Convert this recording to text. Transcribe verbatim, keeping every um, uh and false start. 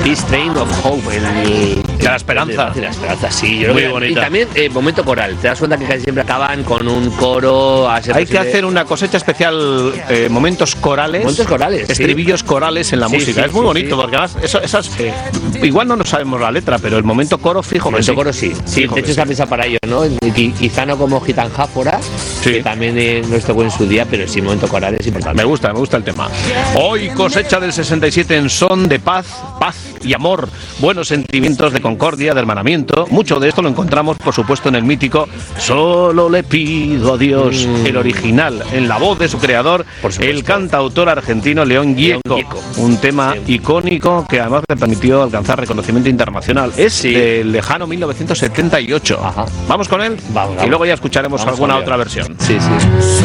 Peace Train of Hope, el, de la esperanza. De la esperanza, sí. Yo muy creo que, bonita. Y también eh, momento coral. Te das cuenta que casi siempre acaban con un coro. A ser Hay posible. que hacer una cosecha especial, eh, momentos corales. Momentos corales. Estribillos sí. corales en la sí, música. Sí, es muy sí, bonito, sí. porque además eso, esas. Eh, igual no nos sabemos la letra, pero el momento coro fijo. El momento que coro sí. Sí, fijo de hecho que está sí. pensado para ello, ¿no? Y, quizá no como Gitanjáfora, Sí. que también eh, nos tocó en su día, pero sí, momento coral es importante. Me gusta, me gusta el tema. Hoy cosecha del sesenta y siete en son de paz, paz y amor, buenos sentimientos de concordia, de hermanamiento. Mucho de esto lo encontramos, por supuesto, en el mítico Solo le pido a Dios, mm. el original, en la voz de su creador, el cantautor argentino León Gieco. Gieco. Un tema sí. icónico que además le permitió alcanzar reconocimiento internacional. Es sí. del lejano mil novecientos setenta y ocho. Ajá. ¿Vamos con él? Vamos, vamos. Y luego ya escucharemos vamos alguna otra versión. Sí, sí.